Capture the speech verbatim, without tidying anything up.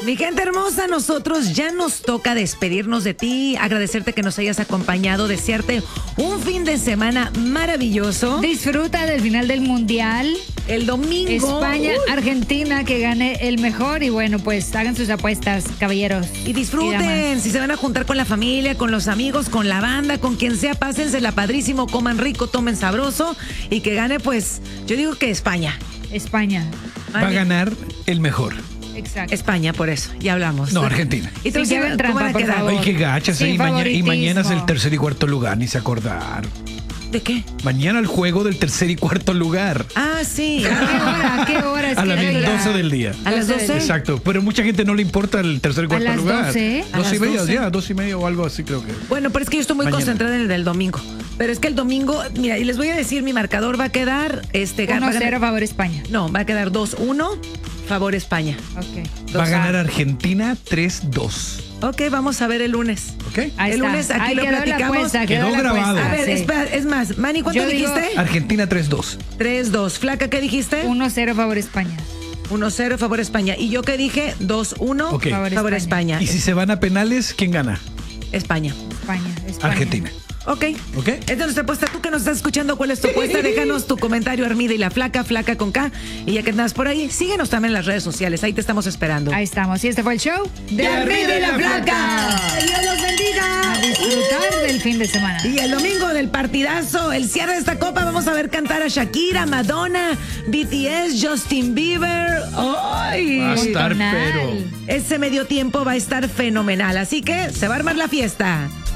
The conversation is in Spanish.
Mi gente hermosa, nosotros ya nos toca despedirnos de ti, agradecerte que nos hayas acompañado, desearte un fin de semana maravilloso. Disfruta del final del Mundial. El domingo. España, Uy. Argentina, que gane el mejor. Y bueno, pues hagan sus apuestas, caballeros. Y disfruten, y si se van a juntar con la familia, con los amigos, con la banda, con quien sea, pásensela padrísimo, coman rico, tomen sabroso y que gane, pues, yo digo que España. España. Va a ganar el mejor. Exacto. España, por eso, ya hablamos. No, Argentina. ¿Y tú, Sí, sí, que hagan cómo trampa, van a por quedar? favor. Ay, qué gachas. Sin ¿eh? Y, mañana, y mañana es el favoritismo. tercer y cuarto lugar, ni se acordar. ¿De qué? Mañana el juego del tercer y cuarto lugar. Ah, sí. ¿A qué hora? ¿A qué hora? Es A que las era- doce del día. ¿A las doce? Exacto, pero mucha gente no le importa el tercer y cuarto las lugar. doce? ¿A Doce y las media, doce? ya, dos y media o algo así creo que. Bueno, pero es que yo estoy muy Mañana. concentrada en el del domingo. Pero es que el domingo, mira, y les voy a decir, mi marcador va a quedar, este, va a uno ganar- cero favor España. No, va a quedar dos uno, favor España. Ok. Va a Dos ganar a. Argentina tres dos. Ok, vamos a ver el lunes. ¿Ok? Ahí El está. lunes aquí Ahí lo quedó la platicamos. apuesta, Quedó la grabado. apuesta, A ver, sí. espera, es más, Manny, ¿cuánto Yo digo- dijiste? Argentina tres dos. tres dos. Flaca, ¿qué dijiste? uno cero favor España. uno cero, favor España. Y yo qué dije, dos uno, Ok. favor, Favor España. Y si se van a penales, ¿quién gana? España. España. España. Argentina. Ok. ¿Ok? Esta es nuestra apuesta. Tú que nos estás escuchando, ¿cuál es tu apuesta? Déjanos tu comentario, Armida y la Flaca, Flaca con K. Y ya que andas por ahí, síguenos también en las redes sociales. Ahí te estamos esperando. Ahí estamos. Y este fue el show ¡De Armida y la Flaca! ¡Dios los A bendiga! disfrutar del fin de semana. Y el domingo del partidazo, el cierre de esta copa, vamos a ver cantar a Shakira, Madonna, B T S, Justin Bieber. ¡Ay! Va a estar, Tonal. pero. Ese medio tiempo va a estar fenomenal, así que se va a armar la fiesta.